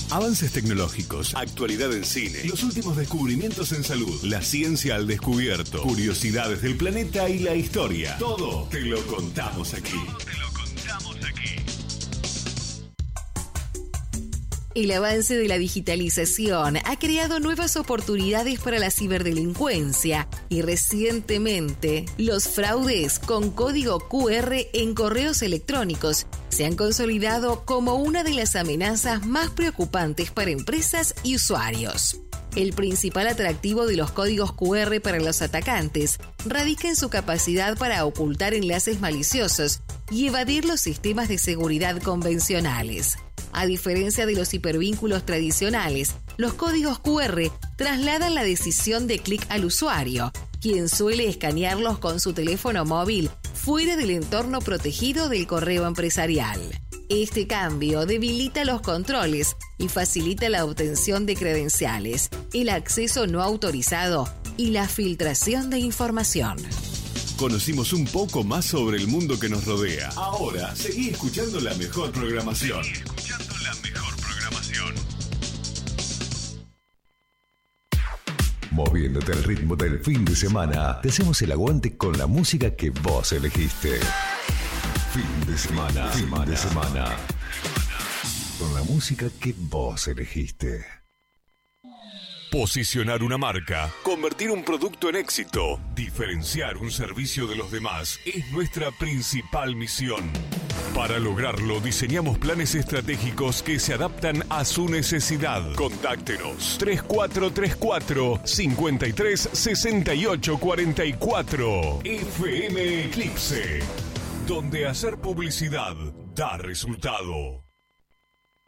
Avances tecnológicos, actualidad en cine, los últimos descubrimientos en salud, la ciencia al descubierto, curiosidades del planeta y la historia. Todo te lo contamos aquí. El avance de la digitalización ha creado nuevas oportunidades para la ciberdelincuencia y recientemente los fraudes con código QR en correos electrónicos se han consolidado como una de las amenazas más preocupantes para empresas y usuarios. El principal atractivo de los códigos QR para los atacantes radica en su capacidad para ocultar enlaces maliciosos y evadir los sistemas de seguridad convencionales. A diferencia de los hipervínculos tradicionales, los códigos QR trasladan la decisión de clic al usuario, quien suele escanearlos con su teléfono móvil fuera del entorno protegido del correo empresarial. Este cambio debilita los controles y facilita la obtención de credenciales, el acceso no autorizado y la filtración de información. Conocimos un poco más sobre el mundo que nos rodea. Ahora, seguí escuchando la mejor programación. Moviéndote al ritmo del fin de semana, te hacemos el aguante con la música que vos elegiste. Fin de semana. Con la música que vos elegiste. Posicionar una marca, convertir un producto en éxito, diferenciar un servicio de los demás es nuestra principal misión. Para lograrlo, diseñamos planes estratégicos que se adaptan a su necesidad. Contáctenos 3434 53 68 44. FM Eclipse, donde hacer publicidad da resultado.